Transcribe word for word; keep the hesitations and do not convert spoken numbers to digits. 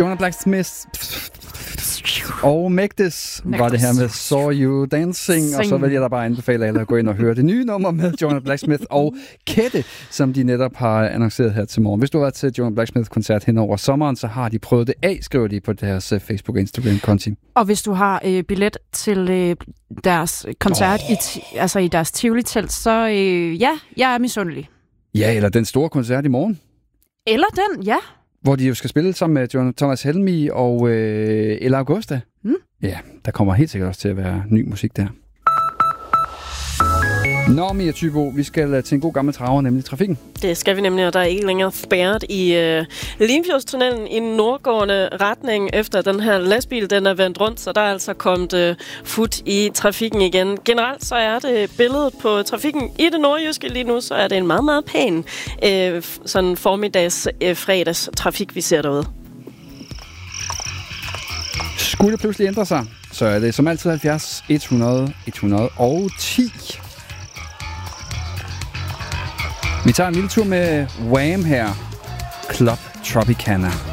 Jonah Blacksmith og Megdis var det her med Saw You Dancing, Sing. Og så vil jeg da bare anbefale alle at gå ind og høre det nye nummer med Jonah Blacksmith og Kette, som de netop har annonceret her til morgen. Hvis du har været til Jonah Blacksmith-koncert hen over sommeren, så har de prøvet det af, skriver de på deres Facebook- og Instagram-konti. Og hvis du har øh, billet til øh, deres koncert oh. i, t- altså i deres Tivoli-telt, så øh, ja, jeg er misundelig. Ja, eller den store koncert i morgen. Eller den, ja. Hvor de jo skal spille sammen med John, Thomas Helmig og øh, Ella Augusta. Mm. Ja, der kommer helt sikkert også til at være ny musik der. Nå, Mia Thybo, vi skal til en god gammel traver, nemlig trafikken. Det skal vi nemlig, og der er ikke længere spærret i øh, Limfjordstunnelen i nordgående retning, efter den her lastbil, den er vendt rundt, så der er altså kommet øh, fut i trafikken igen. Generelt så er det billedet på trafikken i det nordjyske lige nu, så er det en meget, meget pæn øh, sådan formiddags øh, fredags trafik, vi ser derude. Skulle det pludselig ændre sig, så er det som altid halvfjerds hundrede et hundrede og ti. Vi tager en lille tur med Wham her. Club Tropicana.